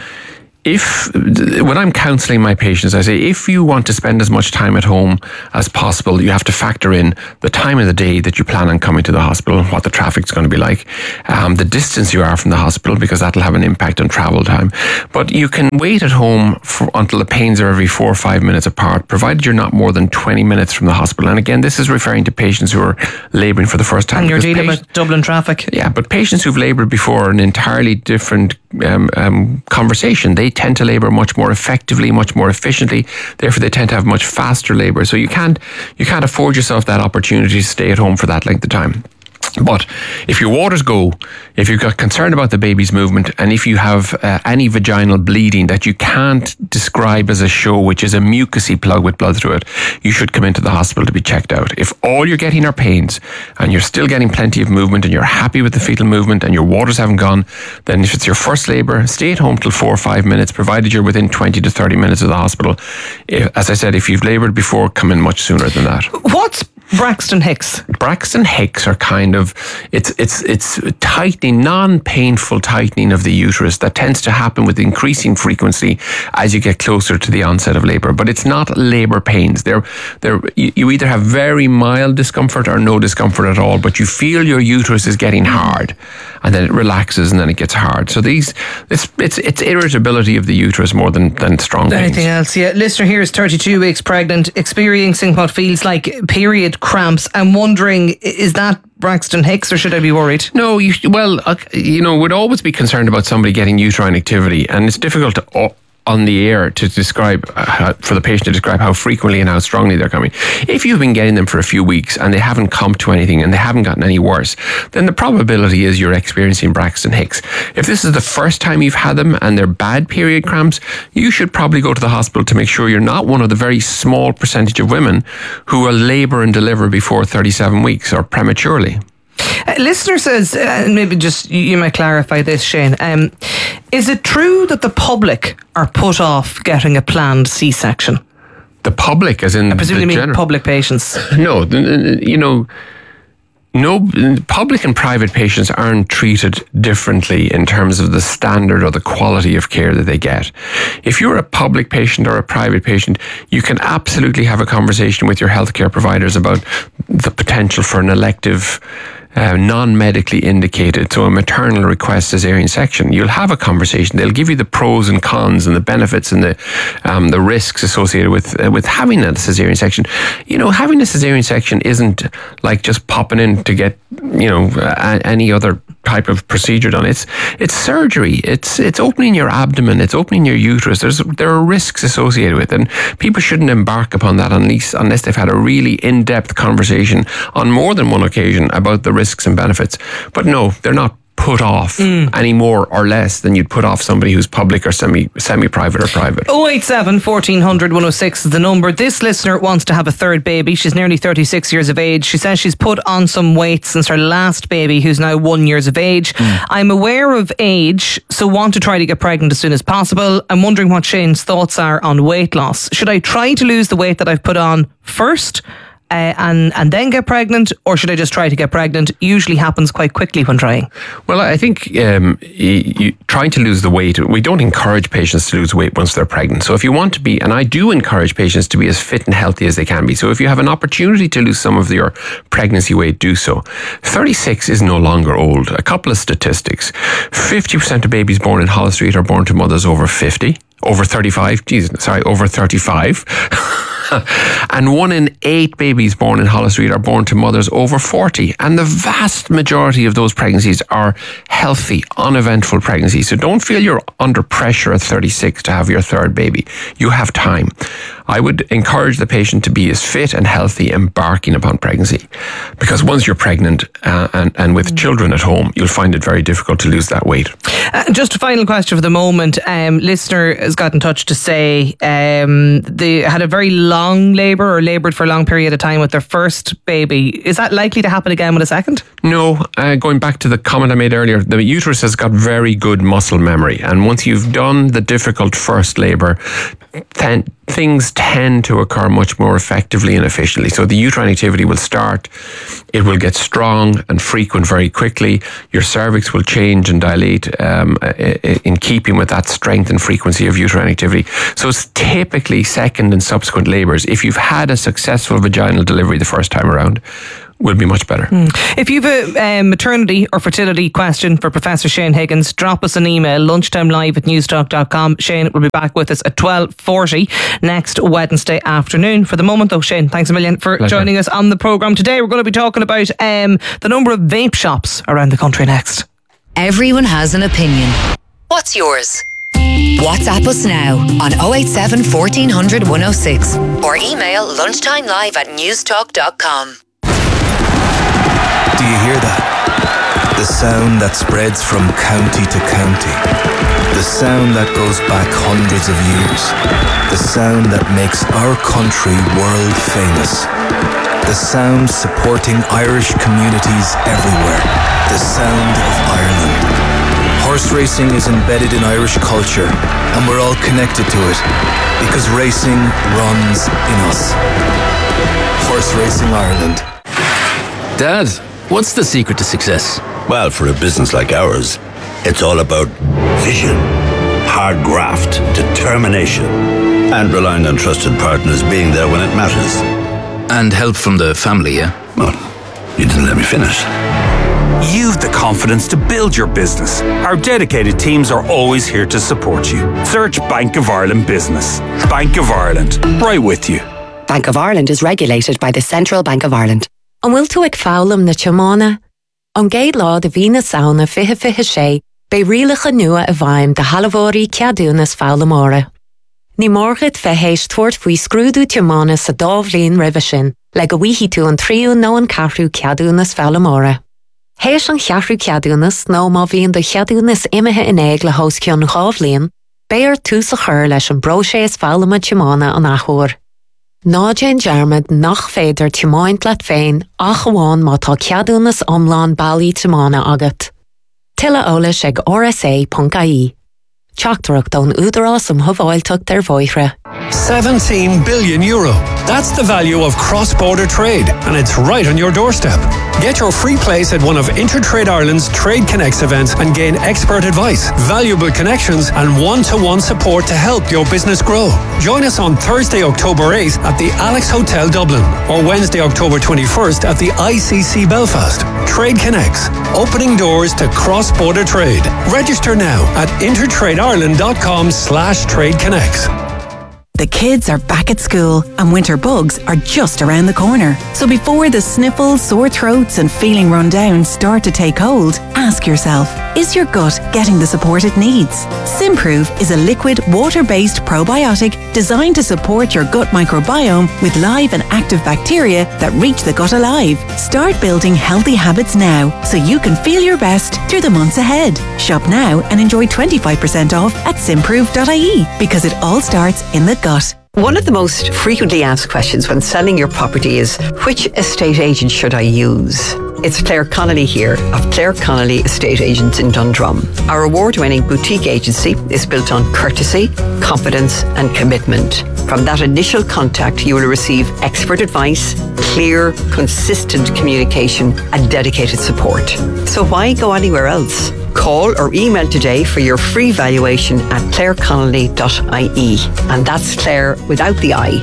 When I'm counselling my patients, I say, if you want to spend as much time at home as possible, you have to factor in the time of the day that you plan on coming to the hospital, what the traffic's going to be like, the distance you are from the hospital, because that'll have an impact on travel time. But you can wait at home until the pains are every 4 or 5 minutes apart, provided you're not more than 20 minutes from the hospital. And again, this is referring to patients who are labouring for the first time. And you're dealing with Dublin traffic. Yeah, but patients who've laboured before are an entirely different conversation. They tend to labour much more effectively, much more efficiently. Therefore, they tend to have much faster labour. So you can't afford yourself that opportunity to stay at home for that length of time. But if your waters go, if you've got concern about the baby's movement, and if you have any vaginal bleeding that you can't describe as a show, which is a mucousy plug with blood through it, you should come into the hospital to be checked out. If all you're getting are pains and you're still getting plenty of movement and you're happy with the fetal movement and your waters haven't gone, then if it's your first labour, stay at home till 4 or 5 minutes, provided you're within 20 to 30 minutes of the hospital. As I said, if you've laboured before, come in much sooner than that. What's Braxton Hicks? Braxton Hicks are kind of, it's tightening, non-painful tightening of the uterus that tends to happen with increasing frequency as you get closer to the onset of labour. But it's not labour pains. You either have very mild discomfort or no discomfort at all, but you feel your uterus is getting hard, and then it relaxes and then it gets hard. So it's irritability of the uterus more than strong pains. Anything else? Yeah. Listener here is 32 weeks pregnant, experiencing what feels like period cramps. I'm wondering, is that Braxton Hicks, or should I be worried? No, we'd always be concerned about somebody getting uterine activity, and it's difficult on the air to describe, for the patient to describe how frequently and how strongly they're coming. If you've been getting them for a few weeks and they haven't come to anything and they haven't gotten any worse, then the probability is you're experiencing Braxton Hicks. If this is the first time you've had them and they're bad period cramps, you should probably go to the hospital to make sure you're not one of the very small percentage of women who will labour and deliver before 37 weeks or prematurely. Listener says, maybe just you might clarify this, Shane. Is it true that the public are put off getting a planned C-section? The public, as in I presume you mean public patients? No, no, public and private patients aren't treated differently in terms of the standard or the quality of care that they get. If you're a public patient or a private patient, you can absolutely have a conversation with your healthcare providers about the potential for an elective non-medically indicated, so a maternal request cesarean section. You'll have a conversation. They'll give you the pros and cons and the benefits and the risks associated with having a cesarean section. Having a cesarean section isn't like just popping in to get any other type of procedure done. It's surgery. It's opening your abdomen. It's opening your uterus. There are risks associated with it, and people shouldn't embark upon that unless they've had a really in-depth conversation on more than one occasion about the risks and benefits. But no, they're not put off any more or less than you'd put off somebody who's public or semi-private or private. 087 1400 106 is the number. This listener wants to have a third baby. She's nearly 36 years of age. She says she's put on some weight since her last baby, who's now 1 year of age. I'm aware of age, so want to try to get pregnant as soon as possible. I'm wondering what Shane's thoughts are on weight loss. Should I try to lose the weight that I've put on first and then get pregnant, or should I just try to get pregnant? Usually happens quite quickly when trying. Well, I think trying to lose the weight, we don't encourage patients to lose weight once they're pregnant. So if you want to be, and I do encourage patients to be as fit and healthy as they can be. So if you have an opportunity to lose some of your pregnancy weight, do so. 36 is no longer old. A couple of statistics. 50% of babies born in Holles Street are born to mothers over 50. Over 35. Over 35. And 1 in 8 babies born in Holles Street are born to mothers over 40. And the vast majority of those pregnancies are healthy, uneventful pregnancies. So don't feel you're under pressure at 36 to have your third baby. You have time. I would encourage the patient to be as fit and healthy embarking upon pregnancy, because once you're pregnant and with children at home, you'll find it very difficult to lose that weight. Just a final question for the moment. Listener has got in touch to say they had a very long labour or laboured for a long period of time with their first baby. Is that likely to happen again with a second? No. Going back to the comment I made earlier, the uterus has got very good muscle memory, and once you've done the difficult first labour, things tend to occur much more effectively and efficiently. So the uterine activity will start, it will get strong and frequent very quickly. Your cervix will change and dilate in keeping with that strength and frequency of uterine activity. So it's typically second and subsequent labours, if you've had a successful vaginal delivery the first time around, will be much better. If you've a maternity or fertility question for Professor Shane Higgins, drop us an email, lunchtimelive@newstalk.com. Shane will be back with us at 12:40 next Wednesday afternoon. For the moment though, Shane, thanks a million for joining us on the programme today. We're going to be talking about the number of vape shops around the country next. Everyone has an opinion. What's yours? WhatsApp us now on 087 1400 106 or email lunchtimelive@newstalk.com. Do you hear that? The sound that spreads from county to county. The sound that goes back hundreds of years. The sound that makes our country world famous. The sound supporting Irish communities everywhere. The sound of Ireland. Horse racing is embedded in Irish culture, and we're all connected to it because racing runs in us. Horse Racing Ireland. Dad, what's the secret to success? Well, for a business like ours, it's all about vision, hard graft, determination, and relying on trusted partners being there when it matters. And help from the family, yeah? Well, you didn't let me finish. You've the confidence to build your business. Our dedicated teams are always here to support you. Search Bank of Ireland Business. Bank of Ireland, right with you. Bank of Ireland is regulated by the Central Bank of Ireland. An bhfuil tú ag fálam na teamána? An géad lá de bhí na saona fiche sé, bei rialacha nua a bhaim de halavórí ceadúnas fálamóra. Ní mórgad fehéis tuairt faoi scrúdú teamána sa dábhlíon ribhe sin, le go bhíhí tú an tríú nó an cathrú ceadúnas fálamóra. Héis an cheathrú ceadúnas nó má bhíon do cheadúnas imethe in éig le hós ceann chábhlíon, béar tú sa chur leis an broséis fálama teamána an achóir. Ná Jane Jarmad nach féidir teamáint leat féin ach amháin má tá ceadúnas omláin bailí teamána agat. Tilla ólas ag rsa.ie. Teachtarach don údarás mhuibhaileacht ar bhoithre. 17 billion euro. That's the value of cross-border trade, and it's right on your doorstep. Get your free place at one of Intertrade Ireland's Trade Connects events and gain expert advice, valuable connections, and one-to-one support to help your business grow. Join us on Thursday, October 8th at the Alex Hotel Dublin, or Wednesday, October 21st at the ICC Belfast. Trade Connects, opening doors to cross-border trade. Register now at intertradeIreland.com/tradeconnects. The kids are back at school and winter bugs are just around the corner. So before the sniffles, sore throats and feeling run down start to take hold, ask yourself, is your gut getting the support it needs? Simprove is a liquid, water-based probiotic designed to support your gut microbiome with live and active bacteria that reach the gut alive. Start building healthy habits now so you can feel your best through the months ahead. Shop now and enjoy 25% off at simprove.ie because it all starts in the gut. One of the most frequently asked questions when selling your property is, which estate agent should I use? It's Claire Connolly here of Claire Connolly Estate Agents in Dundrum. Our award-winning boutique agency is built on courtesy, confidence and commitment. From that initial contact, you will receive expert advice, clear, consistent communication and dedicated support. So why go anywhere else? Call or email today for your free valuation at claireconnolly.ie. And that's Claire without the I.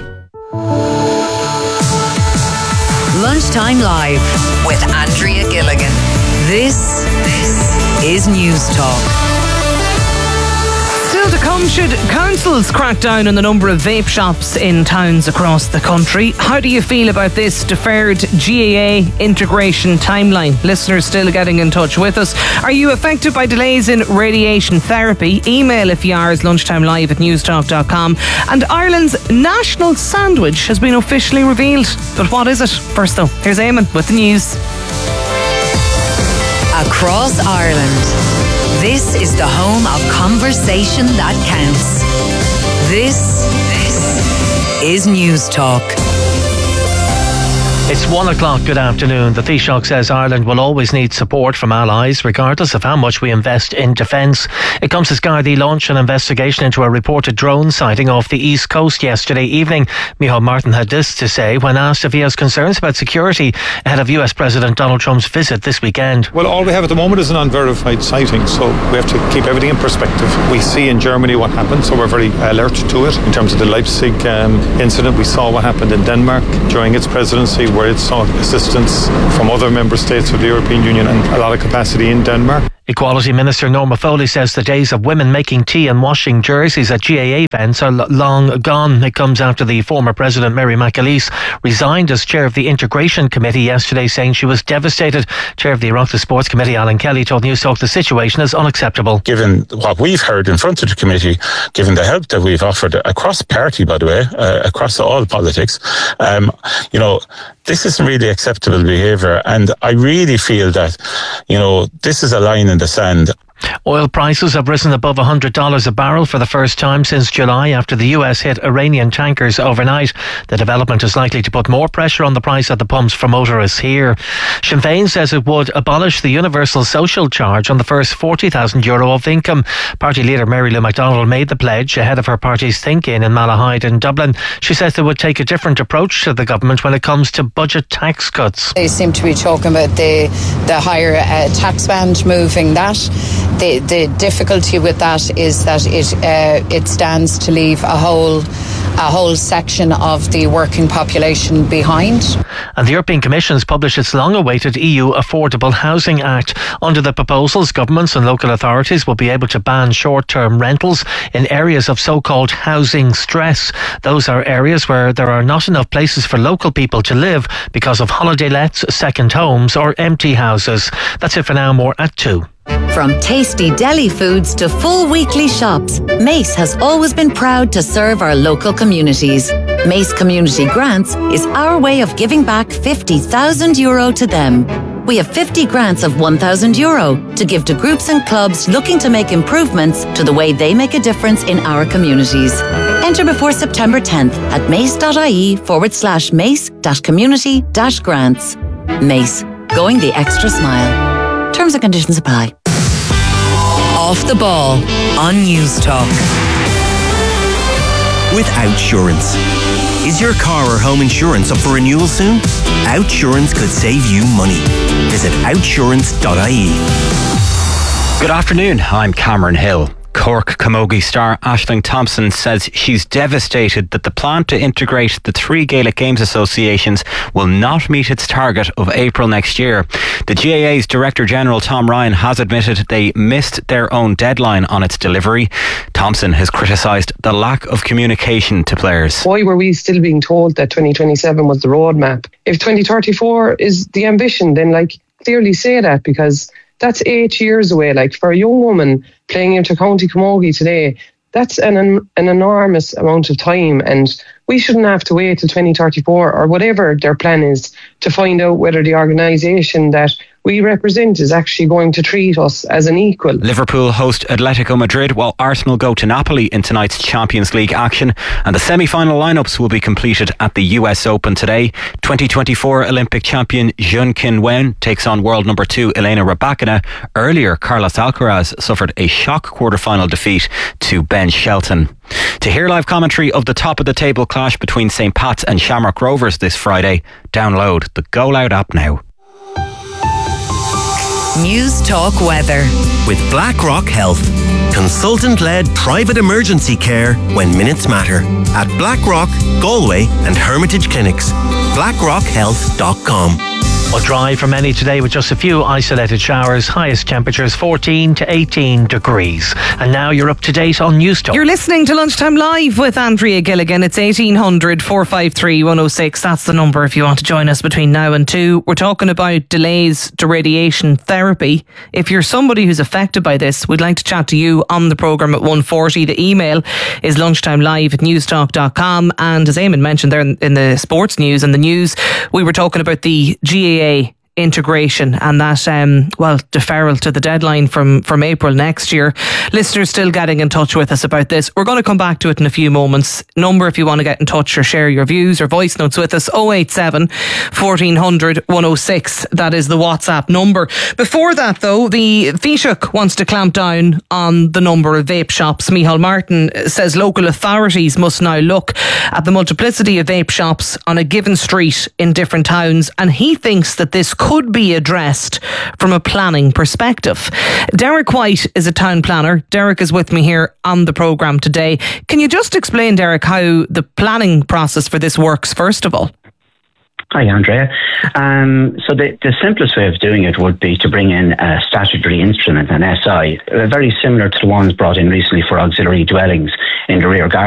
Lunchtime Live with Andrea Gilligan. This is News Talk. Still to come should councils crack down on the number of vape shops in towns across the country. How do you feel about this deferred GAA integration timeline? Listeners still getting in touch with us. Are you affected by delays in radiation therapy? Email if you are as lunchtimelive@newstalk.com. And Ireland's national sandwich has been officially revealed. But what is it? First though, here's Eamon with the news. Across Ireland, this is the home of conversation that counts. This is News Talk. It's 1 o'clock. Good afternoon. The Taoiseach says Ireland will always need support from allies, regardless of how much we invest in defence. It comes as Gardaí launched an investigation into a reported drone sighting off the east coast yesterday evening. Micheál Martin had this to say when asked if he has concerns about security ahead of US President Donald Trump's visit this weekend. Well, all we have at the moment is an unverified sighting, so we have to keep everything in perspective. We see in Germany what happened, so we're very alert to it. In terms of the Leipzig incident, we saw what happened in Denmark during its presidency, where it sought assistance from other member states of the European Union and a lot of capacity in Denmark. Equality Minister Norma Foley says the days of women making tea and washing jerseys at GAA events are long gone. It comes after the former President Mary McAleese resigned as chair of the Integration Committee yesterday, saying she was devastated. Chair of the Oireachtas Sports Committee, Alan Kelly, told News Talk the situation is unacceptable. Given what we've heard in front of the committee, given the help that we've offered across party, by the way, across all politics, this isn't really acceptable behaviour, and I really feel that, this is a line in the sand. Oil prices have risen above $100 a barrel for the first time since July after the US hit Iranian tankers overnight. The development is likely to put more pressure on the price at the pumps for motorists here. Sinn Féin says it would abolish the universal social charge on the first €40,000 of income. Party leader Mary Lou McDonald made the pledge ahead of her party's think-in in Malahide in Dublin. She says they would take a different approach to the government when it comes to budget tax cuts. They seem to be talking about the higher tax band, moving that. The difficulty with that is that it stands to leave a whole section of the working population behind. And the European Commission has published its long-awaited EU Affordable Housing Act. Under the proposals, governments and local authorities will be able to ban short-term rentals in areas of so-called housing stress. Those are areas where there are not enough places for local people to live because of holiday lets, second homes or empty houses. That's it for now. More at 2. From tasty deli foods to full weekly shops, Mace has always been proud to serve our local communities. Mace Community Grants is our way of giving back €50,000 to them. We have 50 grants of €1,000 to give to groups and clubs looking to make improvements to the way they make a difference in our communities. Enter before September 10th at mace.ie/mace-community-grants. Mace, going the extra smile. Terms and conditions apply. Off the Ball on News Talk. With Outsurance. Is your car or home insurance up for renewal soon? Outsurance could save you money. Visit outsurance.ie. Good afternoon, I'm Cameron Hill. Cork camogie star Aisling Thompson says she's devastated that the plan to integrate the 3 Gaelic Games associations will not meet its target of April next year. The GAA's Director General Tom Ryan has admitted they missed their own deadline on its delivery. Thompson has criticised the lack of communication to players. Why were we still being told that 2027 was the roadmap? If 2034 is the ambition, then clearly say that, because that's 8 years away. For a young woman playing inter-county camogie today, that's an enormous amount of time, and we shouldn't have to wait till 2034 or whatever their plan is to find out whether the organisation that we represent is actually going to treat us as an equal. Liverpool host Atletico Madrid while Arsenal go to Napoli in tonight's Champions League action, and the semi-final lineups will be completed at the US Open today. 2024 Olympic champion Jun Qin-wen takes on world number 2 Elena Rybakina. Earlier, Carlos Alcaraz suffered a shock quarter-final defeat to Ben Shelton. To hear live commentary of the top of the table clash between St. Pat's and Shamrock Rovers this Friday, download the Go Loud app now. News Talk Weather. With BlackRock Health. Consultant-led private emergency care when minutes matter. At BlackRock, Galway and Hermitage Clinics. BlackRockHealth.com. Well, dry for many today with just a few isolated showers. Highest temperatures 14 to 18 degrees. And now you're up to date on News Talk. You're listening to Lunchtime Live with Andrea Gilligan. It's 1800 453 106. That's the number if you want to join us between now and 2. We're talking about delays to radiation therapy. If you're somebody who's affected by this, we'd like to chat to you on the programme at 1:40. The email is lunchtimelive@newstalk.com. And as Eamon mentioned there in the sports news and the news, we were talking about the GAA integration and that deferral to the deadline from April next year. Listeners still getting in touch with us about this. We're going to come back to it in a few moments. Number if you want to get in touch or share your views or voice notes with us, 087 1400 106. That is the WhatsApp number. Before that though, the Taoiseach wants to clamp down on the number of vape shops. Micheál Martin says local authorities must now look at the multiplicity of vape shops on a given street in different towns, and he thinks that this could be addressed from a planning perspective. Derek White is a town planner. Derek is with me here on the programme today. Can you just explain, Derek, how the planning process for this works, first of all? Hi, Andrea. So the simplest way of doing it would be to bring in a statutory instrument, an SI, very similar to the ones brought in recently for auxiliary dwellings in the rear garden.